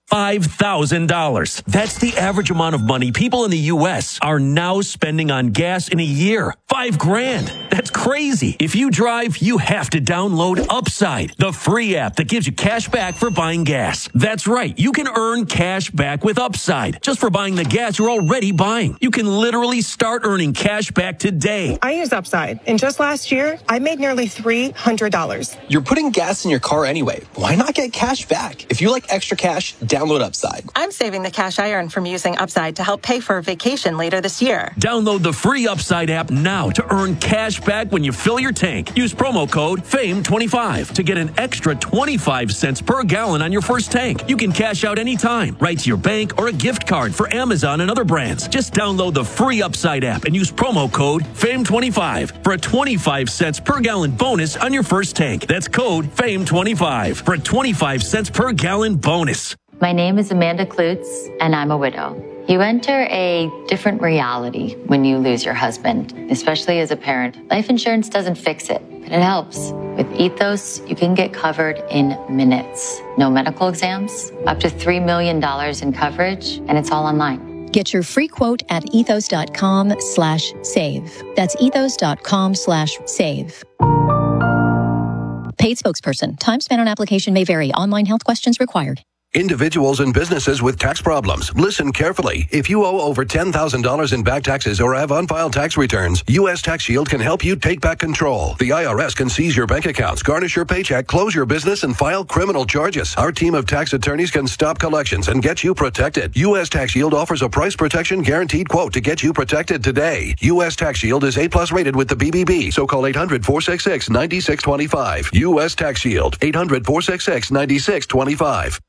$5,000. That's the average amount of money people in the U.S. are now spending on gas in a year. $5,000. That's crazy. If you drive, you have to download Upside, the free app that gives you cash back for buying gas. That's right. You can earn cash back with Upside just for buying the gas you're already buying. You can literally start earning cash back today. I use Upside, and just last year, I made nearly $300. You're putting gas in your car anyway. Why not get cash back? If you like extra cash, download Upside. I'm saving the cash I earn from using Upside to help pay for a vacation later this year. Download the free Upside app now to earn cash back when you fill your tank. Use promo code FAME25 to get an extra 25 cents per gallon on your first tank. You can cash out anytime, right to your bank or a gift card for Amazon and other brands. Just download the free Upside app and use promo code FAME25 for a 25 cents per gallon bonus on your first tank. That's code FAME25 for a 25 cents per gallon bonus. My name is Amanda Klutz, and I'm a widow. You enter a different reality when you lose your husband, especially as a parent. Life insurance doesn't fix it, but it helps. With Ethos, you can get covered in minutes. No medical exams, up to $3 million in coverage, and it's all online. Get your free quote at ethos.com/save. That's ethos.com/save. Paid spokesperson. Time spent on application may vary. Online health questions required. Individuals and businesses with tax problems, listen carefully. If you owe over $10,000 in back taxes or have unfiled tax returns, U.S. Tax Shield can help you take back control. The IRS can seize your bank accounts, garnish your paycheck, close your business, and file criminal charges. Our team of tax attorneys can stop collections and get you protected. U.S. Tax Shield offers a price protection guaranteed quote to get you protected today. U.S. Tax Shield is A+ rated with the BBB, so call 800-466-9625. U.S. Tax Shield, 800-466-9625.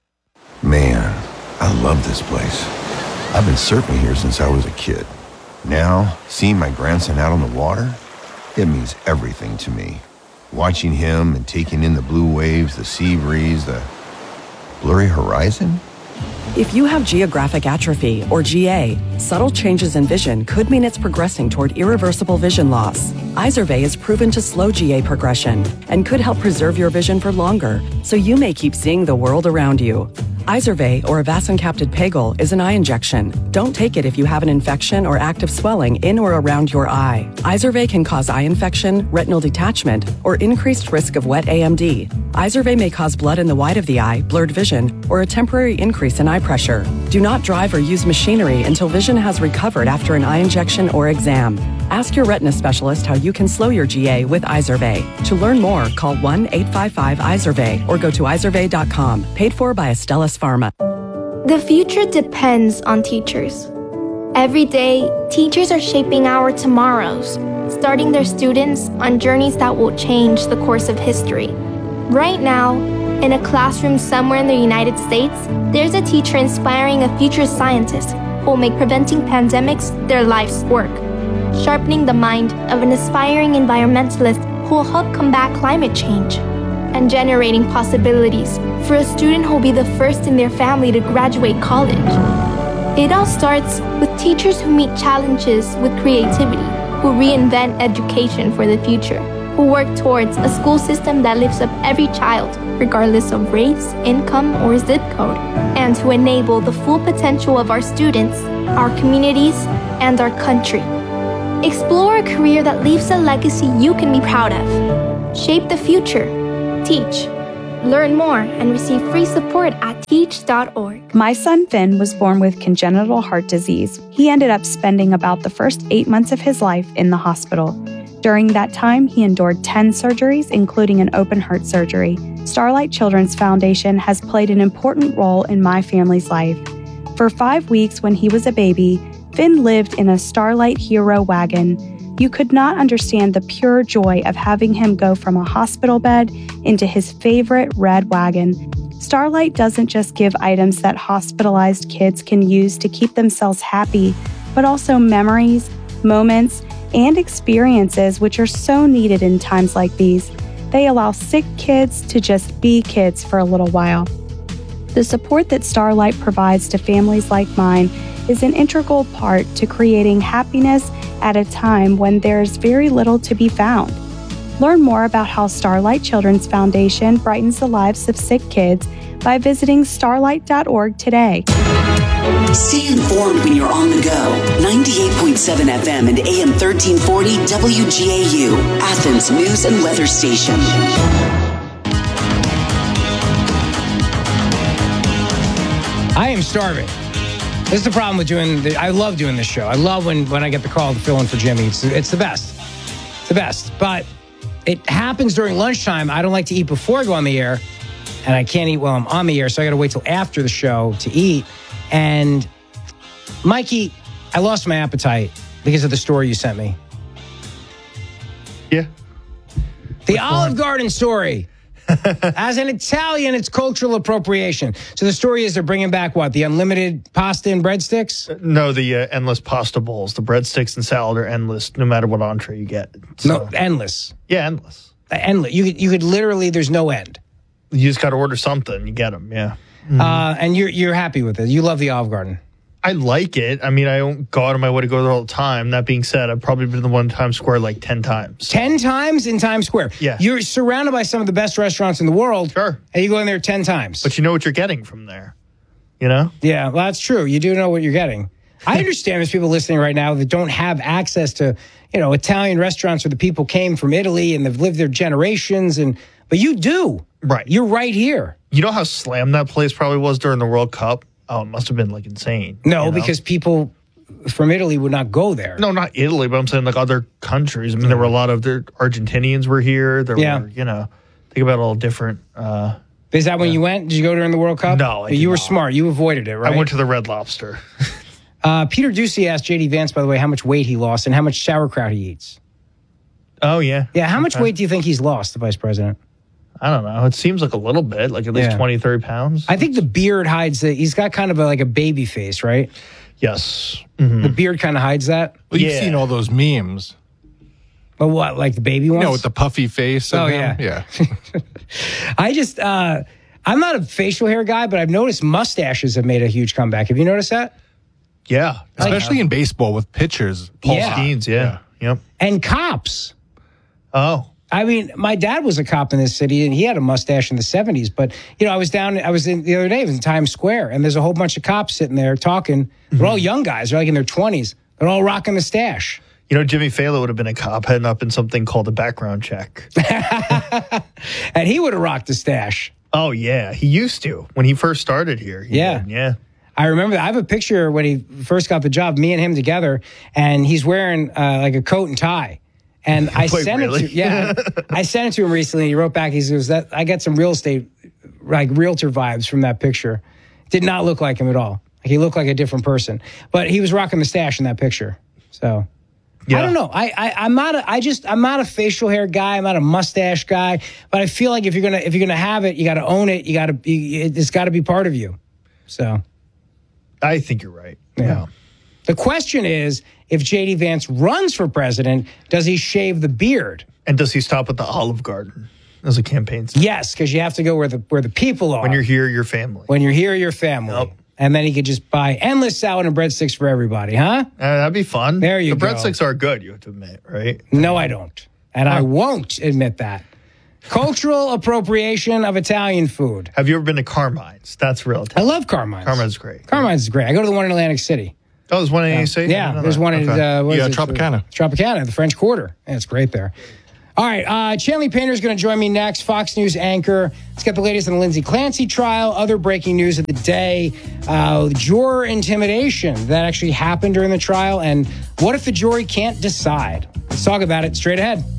Man, I love this place. I've been surfing here since I was a kid. Now, seeing my grandson out on the water, it means everything to me. Watching him and taking in the blue waves, the sea breeze, the blurry horizon. If you have geographic atrophy, or GA, subtle changes in vision could mean it's progressing toward irreversible vision loss. Izervay is proven to slow GA progression and could help preserve your vision for longer, so you may keep seeing the world around you. Izervay, or avacincaptad pegol, is an eye injection. Don't take it if you have an infection or active swelling in or around your eye. Izervay can cause eye infection, retinal detachment, or increased risk of wet AMD. Izervay may cause blood in the white of the eye, blurred vision, or a temporary increase in eye pressure. Do not drive or use machinery until vision has recovered after an eye injection or exam. Ask your retina specialist how you can slow your GA with Izervay. To learn more, call 1-855-IZERVAY or go to izervay.com. Paid for by Astellas Pharma. The future depends on teachers. Every day, teachers are shaping our tomorrows, starting their students on journeys that will change the course of history. Right now, in a classroom somewhere in the United States, there's a teacher inspiring a future scientist who will make preventing pandemics their life's work, sharpening the mind of an aspiring environmentalist who will help combat climate change, and generating possibilities for a student who will be the first in their family to graduate college. It all starts with teachers who meet challenges with creativity, who reinvent education for the future, who work towards a school system that lifts up every child, regardless of race, income, or zip code, and to enable the full potential of our students, our communities, and our country. Explore a career that leaves a legacy you can be proud of. Shape the future. Teach. Learn more and receive free support at teach.org. My son Finn was born with congenital heart disease. He ended up spending about the first 8 months of his life in the hospital. During that time, he endured 10 surgeries, including an open heart surgery. Starlight Children's Foundation has played an important role in my family's life. For 5 weeks when he was a baby, Finn lived in a Starlight Hero wagon. You could not understand the pure joy of having him go from a hospital bed into his favorite red wagon. Starlight doesn't just give items that hospitalized kids can use to keep themselves happy, but also memories, moments, and experiences which are so needed in times like these. They allow sick kids to just be kids for a little while. The support that Starlight provides to families like mine is an integral part to creating happiness at a time when there's very little to be found. Learn more about how Starlight Children's Foundation brightens the lives of sick kids by visiting starlight.org today. Stay informed when you're on the go. 98.7 FM and AM 1340 WGAU, Athens News and Weather Station. I am starving. This is the problem with I love doing this show. I love when I get the call to fill in for Jimmy. It's the best. It's the best. But it happens during lunchtime. I don't like to eat before I go on the air, and I can't eat while I'm on the air, so I got to wait till after the show to eat. And Mikey, I lost my appetite because of the story you sent me. Yeah. The Olive Garden story. As an Italian, it's cultural appropriation. So the story is they're bringing back what? The unlimited pasta and breadsticks? No, the endless pasta bowls. The breadsticks and salad are endless, no matter what entree you get. So, no, endless. Yeah, endless. Endless. You could literally, there's no end. You just got to order something. You get them, yeah. Mm-hmm. And you're happy with it. You love the Olive Garden. I like it. I mean, I don't go out of my way to go there all the time. That being said, I've probably been to the one in Times Square like 10 times. 10 times in Times Square? Yeah. You're surrounded by some of the best restaurants in the world. Sure. And you go in there 10 times. But you know what you're getting from there, you know? Yeah, well, that's true. You do know what you're getting. I understand there's people listening right now that don't have access to, Italian restaurants where the people came from Italy and they've lived there generations. But you do. Right. You're right here. You know how slammed that place probably was during the World Cup? Oh, it must have been like insane. No, because people from Italy would not go there. No, not Italy, but I'm saying like other countries. I mean, there were a lot of Argentinians were here. There were, think about all different. Is that when you went? Did you go during the World Cup? No, you were smart. You avoided it, right? I went to the Red Lobster. Peter Ducey asked J.D. Vance, by the way, how much weight he lost and how much sauerkraut he eats. Oh, yeah. Yeah, how much weight do you think he's lost, the vice president? I don't know. It seems like a little bit, like at least 20, 30 pounds. I think the beard hides it. He's got kind of like a baby face, right? Yes. Mm-hmm. The beard kind of hides that. Well, you've seen all those memes. But what, like the baby ones? With the puffy face. Oh, yeah. Yeah. I just, I'm not a facial hair guy, but I've noticed mustaches have made a huge comeback. Have you noticed that? Yeah. Especially in baseball with pitchers. Paul Skeens, yeah. Yep. And cops. Oh. I mean, my dad was a cop in this city, and he had a mustache in the 70s. But, the other day, I was in Times Square, and there's a whole bunch of cops sitting there talking. They're all young guys. They're like in their 20s. They're all rocking the stash. Jimmy Fallon would have been a cop heading up in something called a background check. And he would have rocked the stash. Oh, yeah. He used to. When he first started here. Yeah. I remember that. I have a picture when he first got the job, me and him together, and he's wearing like a coat and tie. And I sent it to I sent it to him recently. He wrote back. He says that I got some real estate, like realtor vibes from that picture. Did not look like him at all. Like he looked like a different person. But he was rocking the stash in that picture. So I don't know. I'm not a facial hair guy. I'm not a mustache guy. But I feel like if you're gonna have it, you got to own it. It's got to be part of you. So I think you're right. Yeah. The question is, if J.D. Vance runs for president, does he shave the beard? And does he stop at the Olive Garden as a campaign stop? Yes, because you have to go where the people are. When you're here, your family. When you're here, your family. Yep. And then he could just buy endless salad and breadsticks for everybody, huh? That'd be fun. There you go. The breadsticks are good, you have to admit, right? No, I don't. And I won't admit that. Cultural appropriation of Italian food. Have you ever been to Carmine's? That's real Italian. I love Carmine's. Carmine's great. Carmine's is great. I go to the one in Atlantic City. Oh, there's one in AC? Yeah, there's one in Tropicana. Tropicana, the French Quarter. Yeah, it's great there. All right, Chanley Painter is going to join me next, Fox News anchor. Let's get the latest on the Lindsay Clancy trial, other breaking news of the day, juror intimidation that actually happened during the trial, and what if the jury can't decide? Let's talk about it straight ahead.